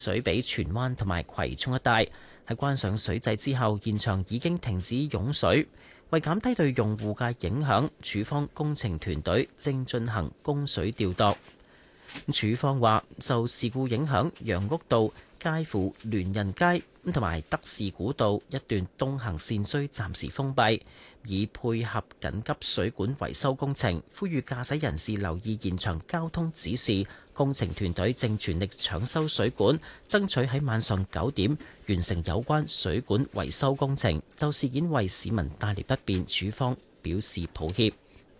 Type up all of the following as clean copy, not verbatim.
水比荃灣同埋葵涌一帶。喺關上水掣之後，現場已經停止湧水。為減低對用戶嘅影響，署方工程團隊正進行供水調度。署方話，受事故影響，楊屋道介乎聯仁街同埋德士古道一段東行線需暫時封閉，以配合緊急水管維修工程。呼籲駕駛人士留意現場交通指示。工程團隊正全力搶修水管，爭取喺晚上9點完成有關水管維修工程。就事件為市民帶嚟不便，署方表示抱歉。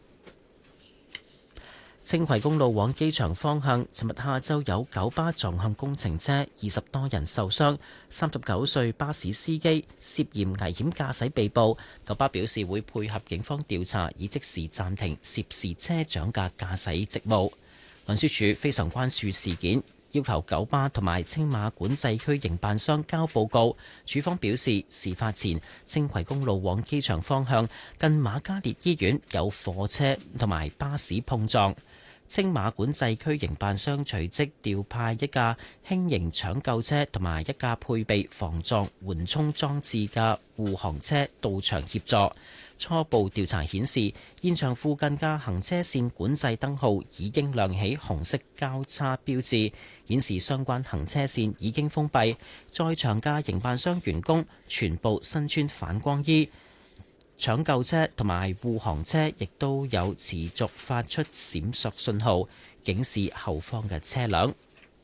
青葵公路往機場方向，尋日下晝有九巴撞向工程車，20多人受傷。39歲巴士司機涉嫌危險駕駛被捕。九巴表示會配合警方調查，以即時暫停涉事車長嘅駕駛職務。運輸署非常關注事件，要求九巴同埋青馬管制區營辦商交報告。署方表示，事發前青葵公路往機場方向近瑪嘉烈醫院有貨車同埋巴士碰撞。青馬管制區營辦商隨即調派一架輕型搶救車同埋一架配備防撞緩衝裝置嘅護航車到場協助。初步調查顯示，現場附近嘅行車線管制燈號已經亮起紅色交叉標誌，顯示相關行車線已經封閉。在場嘅營辦商員工全部身穿反光衣，搶救車同埋護航車亦都有持續發出閃爍信號，警示後方嘅車輛。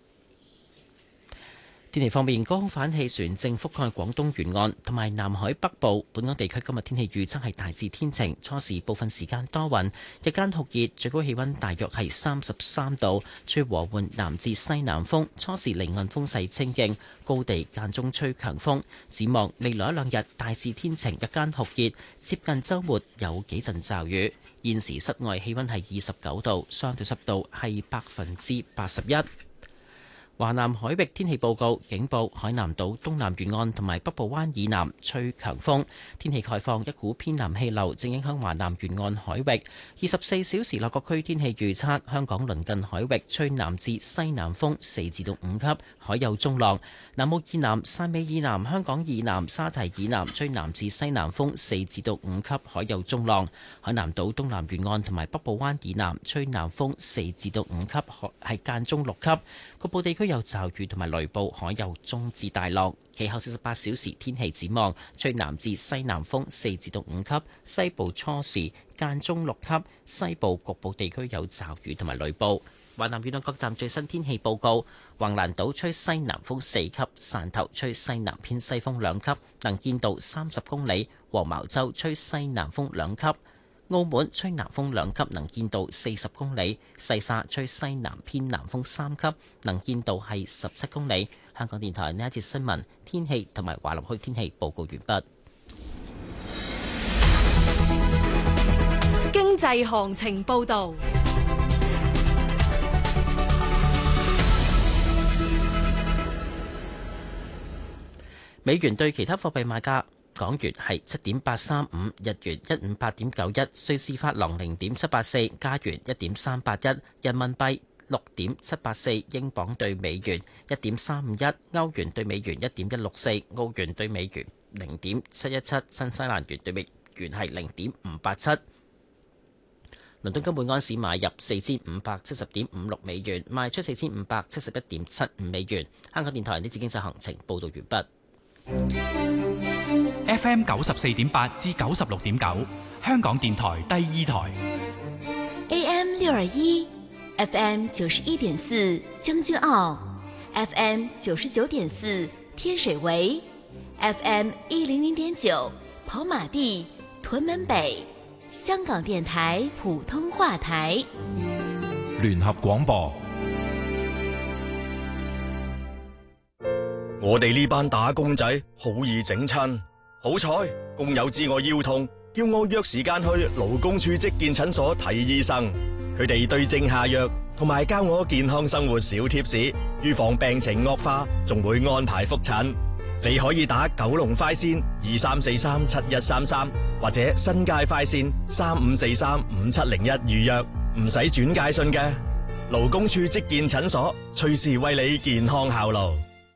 天氣方面，高空反氣旋正覆蓋廣東沿岸同埋南海北部。本港地區今日天氣預測係大致天晴，初時部分時間多雲，日間酷熱，最高氣溫大約係33度，吹和緩南至西南風，初時離岸風勢清勁，高地間中吹強風。展望未來一兩日大致天晴，日間酷熱，接近週末有幾陣驟雨。現時室外氣溫係29度，相對濕度係81%。華南海域天氣報告警報：海南島東南沿岸同埋北部灣以南吹強風，天氣概況，一股偏南氣流正影響華南沿岸海域。24小時內各區天氣預測：香港鄰近海域吹南至西南風4至5級，海有中浪；南澳以南、汕尾以南、香港以南、沙堤以南吹南至西南風4至5級，海有中浪。海南島東南沿岸同埋北部灣以南吹南風4至5級，係間中6級，局部地區有驟雨同埋雷暴，海有中至大浪。其後48小時天氣展望，吹南至西南風4至5級，西部初時間中6級，西部局部地區有驟雨同埋雷暴。華南沿岸各站最新天氣報告：橫瀾島吹西南風4級，汕頭吹西南偏西風2級，能見度30公里；黃茅洲吹西南風2級。澳門吹南風2級，能見度40公里；西沙吹西南偏南風3級，能見度係17公里。香港電台呢一節新聞天氣同埋華南區天氣報告完畢。 經濟行情報導， 美元對其他貨幣賣價。港元係7.835，日元158.91，瑞士法郎0.784，加元1.381，人民幣6.784，英鎊對美元1.351，歐元對美元1.164，澳元對美元0.717，新西蘭元對美元係0.587。倫敦金每安士買入4570.56美元，賣出4571.75美元。香港電台呢節經濟行情報導完畢。 FM 94.8至96.9，香港電台第二台。 AM 621 FM 91.4將軍澳 FM 99.4天水圍 FM 100.9跑馬地屯門北，香港電台普通話台。 聯合廣播。 我哋呢班打工仔好易整親，好彩工友知我腰痛，叫我約時間去勞工處職健診所睇醫生。佢哋對症下藥，同埋教我健康生活小貼士，預防病情惡化，仲會安排覆診。你可以打九龍快線23437133，或者新界快線35435701預約，唔使轉介信嘅。勞工處職健診所隨時為你健康效勞。